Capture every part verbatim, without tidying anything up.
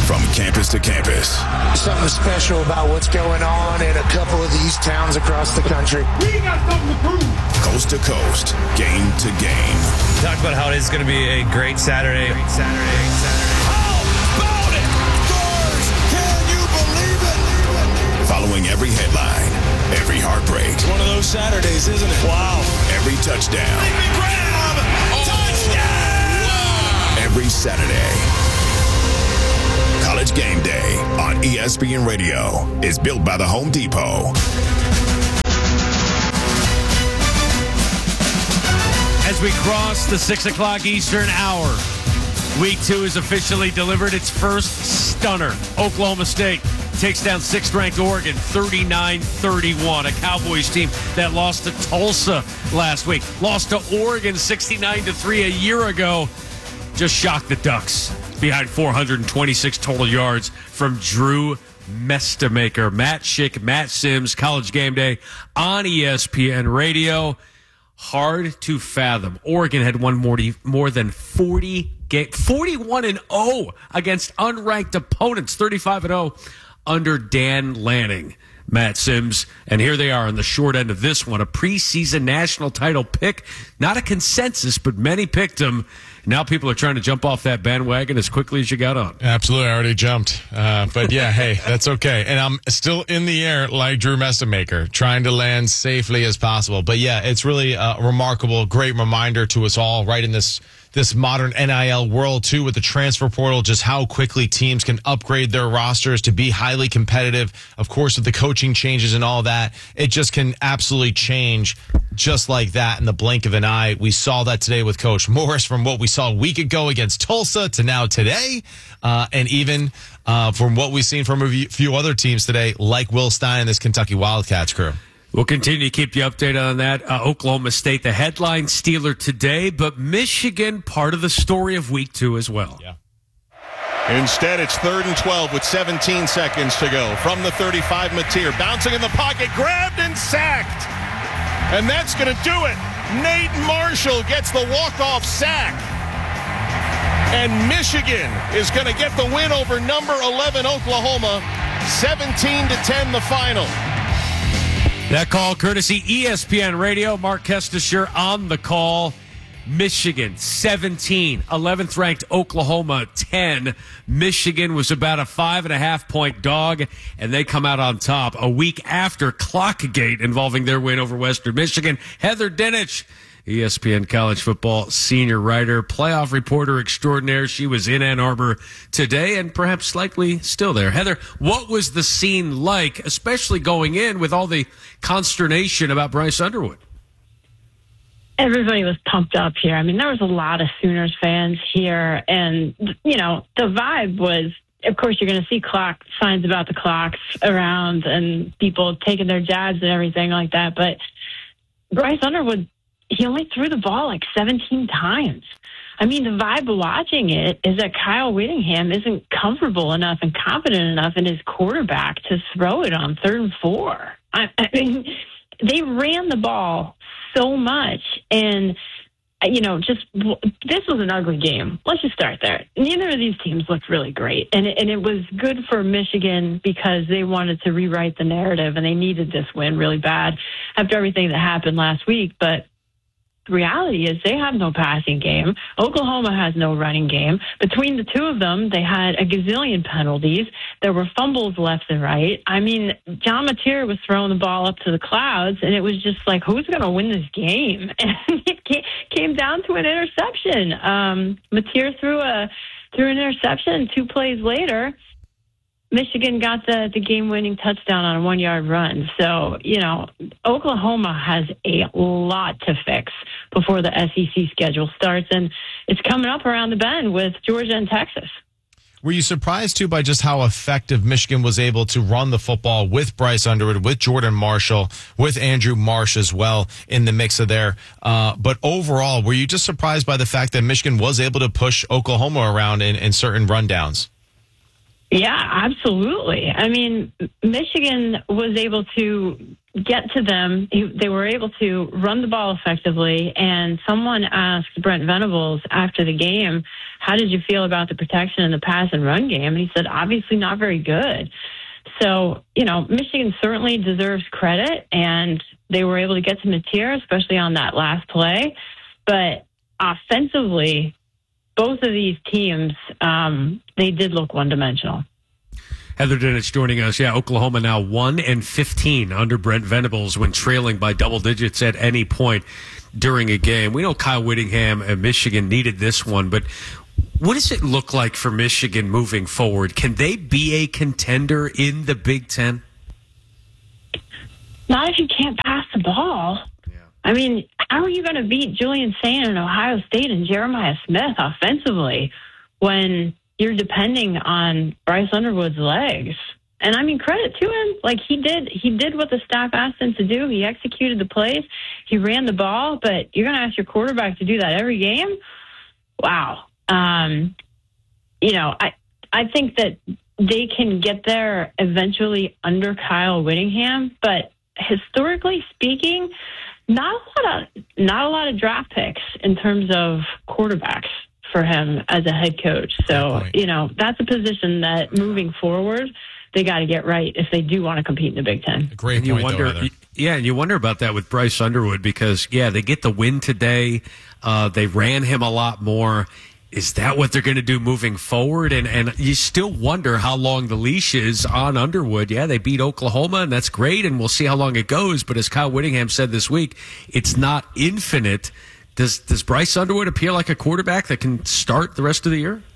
From campus to campus. Something special about what's going on in a couple of these towns across the country. We got something to prove. Coast to coast, game to game. Talk about how it is going to be a great Saturday. Great Saturday. Great Saturday. How about it? Doors, can you believe it? Following every headline, every heartbreak. It's one of those Saturdays, isn't it? Wow. Every touchdown. Big grab. Oh. Touchdown. Wow. Every Saturday. College Game Day on E S P N Radio is built by the Home Depot. As we cross the six o'clock Eastern hour, week two is officially delivered its first stunner. Oklahoma State takes down sixth-ranked Oregon thirty-nine thirty-one, a Cowboys team that lost to Tulsa last week, lost to Oregon sixty-nine to three a year ago. Just shocked the Ducks behind four hundred twenty-six total yards from Drew Mestamaker. Matt Schick, Matt Sims, College Game Day on E S P N Radio. Hard to fathom. Oregon had won more, more than forty games, forty-one and oh against unranked opponents, thirty-five and oh under Dan Lanning. Matt Sims, and here they are on the short end of this one, a preseason national title pick. Not a consensus, but many picked him. Now people are trying to jump off that bandwagon as quickly as you got on. Absolutely. I already jumped. Uh, but yeah, hey, that's okay. And I'm still in the air like Drew Mestamaker, trying to land safely as possible. But yeah, it's really a remarkable, great reminder to us all right in this this modern N I L world, too, with the transfer portal, just how quickly teams can upgrade their rosters to be highly competitive. Of course, with the coaching changes and all that, it just can absolutely change just like that in the blink of an eye. We saw that today with Coach Morris, from what we saw a week ago against Tulsa to now today, uh, and even uh, from what we've seen from a few other teams today, like Will Stein and this Kentucky Wildcats crew. We'll continue to keep you updated on that. Uh, Oklahoma State, the headline stealer today, but Michigan, part of the story of week two as well. Yeah. Instead, it's third and twelve with seventeen seconds to go. From the thirty-five, Mateer bouncing in the pocket, grabbed and sacked. And that's going to do it. Nate Marshall gets the walk-off sack. And Michigan is going to get the win over number eleven Oklahoma. seventeen to ten the final. That call courtesy E S P N Radio. Mark Kestisher on the call. Michigan seventeen, eleventh ranked Oklahoma ten. Michigan was about a five and a half point dog, and they come out on top a week after Clockgate involving their win over Western Michigan. Heather Dinich, E S P N college football senior writer, playoff reporter extraordinaire. She was in Ann Arbor today and perhaps slightly still there. Heather, what was the scene like, especially going in with all the consternation about Bryce Underwood? Everybody was pumped up here. I mean, there was a lot of Sooners fans here, and, you know, the vibe was, of course, you're going to see clock signs about the clocks around and people taking their jabs and everything like that, but Bryce Underwood, he only threw the ball like seventeen times. I mean, the vibe of watching it is that Kyle Whittingham isn't comfortable enough and confident enough in his quarterback to throw it on third and four. I, I mean, they ran the ball so much, and, you know, just this was an ugly game. Let's just start there. Neither of these teams looked really great, and it, and it was good for Michigan because they wanted to rewrite the narrative, and they needed this win really bad after everything that happened last week, but the reality is they have no passing game. Oklahoma has no running game. Between the two of them, they had a gazillion penalties. There were fumbles left and right. I mean, John Mateer was throwing the ball up to the clouds, and it was just like, who's going to win this game? And it came down to an interception. Um, Mateer threw a threw an interception. Two plays later, Michigan got the, the game-winning touchdown on a one-yard run. So, you know, Oklahoma has a lot to fix before the S E C schedule starts, and it's coming up around the bend with Georgia and Texas. Were you surprised, too, by just how effective Michigan was able to run the football with Bryce Underwood, with Jordan Marshall, with Andrew Marsh as well in the mix of there? Uh, but overall, were you just surprised by the fact that Michigan was able to push Oklahoma around in, in certain rundowns? Yeah, absolutely. I mean, Michigan was able to get to them. They were able to run the ball effectively. And someone asked Brent Venables after the game, how did you feel about the protection in the pass and run game? And he said, obviously not very good. So, you know, Michigan certainly deserves credit, and they were able to get to Mateer, especially on that last play. But offensively, both of these teams, um, they did look one-dimensional. Heather Dinich joining us. Yeah, Oklahoma now one and fifteen under Brent Venables when trailing by double digits at any point during a game. We know Kyle Whittingham and Michigan needed this one, but what does it look like for Michigan moving forward? Can they be a contender in the Big Ten? Not if you can't pass the ball. Yeah. I mean, how are you going to beat Julian Sain and Ohio State and Jeremiah Smith offensively when you're depending on Bryce Underwood's legs? And I mean, credit to him. Like, he did, he did what the staff asked him to do. He executed the plays. He ran the ball, but you're going to ask your quarterback to do that every game? Wow. Um, you know, I, I think that they can get there eventually under Kyle Whittingham, but historically speaking, not a lot of, not a lot of draft picks in terms of quarterbacks for him as a head coach. So, you know, that's a position that moving forward, they got to get right if they do want to compete in the Big Ten. Great and you point, wonder, though, yeah, and you wonder about that with Bryce Underwood because, yeah, they get the win today. Uh, they ran him a lot more. Is that what they're going to do moving forward? And and you still wonder how long the leash is on Underwood. Yeah, they beat Oklahoma, and that's great, and we'll see how long it goes. But as Kyle Whittingham said this week, it's not infinite. Does does Bryce Underwood appear like a quarterback that can start the rest of the year?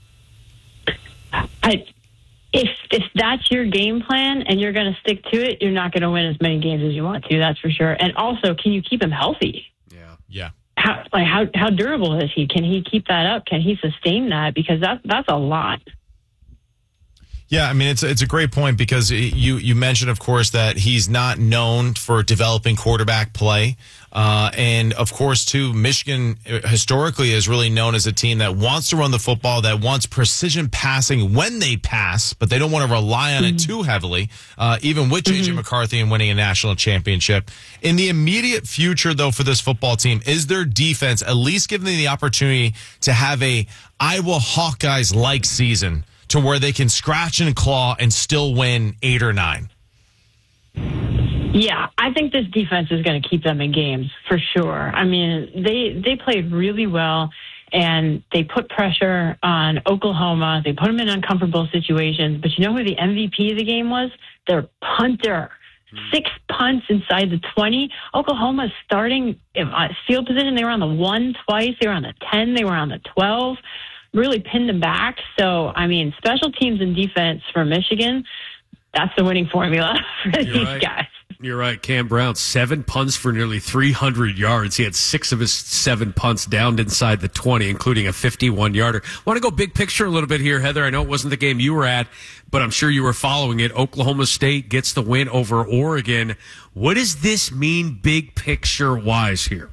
I, if if that's your game plan and you're going to stick to it, you're not going to win as many games as you want to. That's for sure. And also, can you keep him healthy? Yeah, yeah. How like how how durable is he? Can he keep that up? Can he sustain that? Because that's that's a lot. Yeah, I mean, it's it's a great point because you you mentioned, of course, that he's not known for developing quarterback play. Uh, and, of course, too, Michigan historically is really known as a team that wants to run the football, that wants precision passing when they pass, but they don't want to rely on mm-hmm. it too heavily, uh, even with J J mm-hmm. McCarthy and winning a national championship. In the immediate future, though, for this football team, is their defense at least giving them the opportunity to have a Iowa Hawkeyes-like season to where they can scratch and claw and still win eight or nine? Yeah, I think this defense is going to keep them in games for sure. I mean, they they played really well, and they put pressure on Oklahoma. They put them in uncomfortable situations. But you know who the M V P of the game was? Their punter. Six punts inside the twenty. Oklahoma's starting field position. They were on the one twice. They were on the ten. They were on the twelve. Really pinned them back. So, I mean, special teams and defense for Michigan, that's the winning formula for You're these right. guys. You're right. Cam Brown, seven punts for nearly three hundred yards. He had six of his seven punts downed inside the twenty, including a fifty-one yarder. Want to go big picture a little bit here, Heather? I know it wasn't the game you were at, but I'm sure you were following it. Oklahoma State gets the win over Oregon. What does this mean big picture-wise here?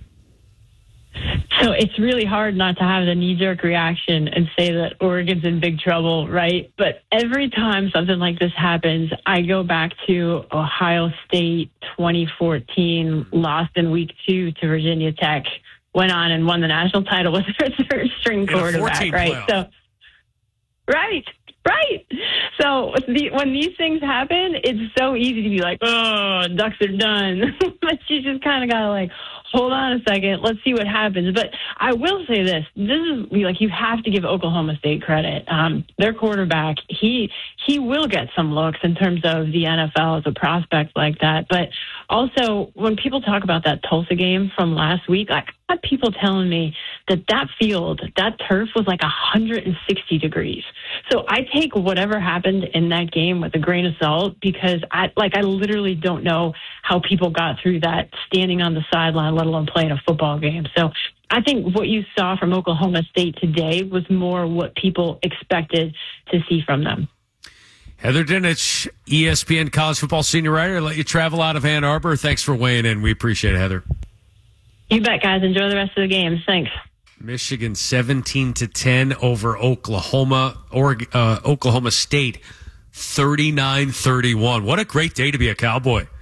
So it's really hard not to have the knee-jerk reaction and say that Oregon's in big trouble, right? But every time something like this happens, I go back to Ohio State twenty fourteen, lost in week two to Virginia Tech, went on and won the national title with their third string quarterback, right? playoff. So, right. Right. So the, when these things happen, it's so easy to be like, oh, Ducks are done. But you just kind of got to like, hold on a second. Let's see what happens. But I will say this. This is like, you have to give Oklahoma State credit. Um, their quarterback, he he will get some looks in terms of the N F L as a prospect like that. But also, when people talk about that Tulsa game from last week, I had people telling me that that field, that turf was like one hundred sixty degrees. So I take whatever happened in that game with a grain of salt because I like I literally don't know how people got through that standing on the sideline, let alone playing a football game. So I think what you saw from Oklahoma State today was more what people expected to see from them. Heather Dinich, E S P N college football senior writer, let you travel out of Ann Arbor. Thanks for weighing in. We appreciate it, Heather. You bet, guys. Enjoy the rest of the games. Thanks. Michigan seventeen to ten over Oklahoma, or uh, Oklahoma State thirty-nine thirty-one. What a great day to be a Cowboy.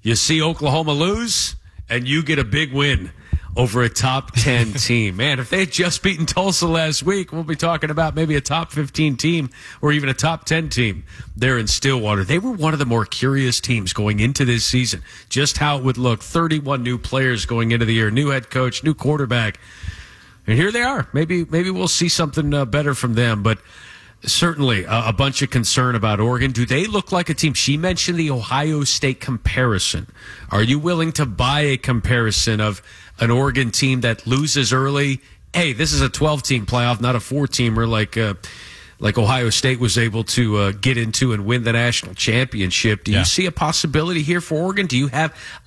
You see Oklahoma lose, and you get a big win over a top ten team. Man, if they had just beaten Tulsa last week, we'll be talking about maybe a top fifteen team or even a top ten team there in Stillwater. They were one of the more curious teams going into this season, just how it would look. thirty-one new players going into the year, new head coach, new quarterback. And here they are. Maybe maybe we'll see something uh, better from them, but certainly uh, a bunch of concern about Oregon. Do they look like a team? She mentioned the Ohio State comparison. Are you willing to buy a comparison of an Oregon team that loses early? Hey, this is a twelve-team playoff, not a four-teamer like uh, like Ohio State was able to uh, get into and win the national championship. Do you yeah. see a possibility here for Oregon? Do you have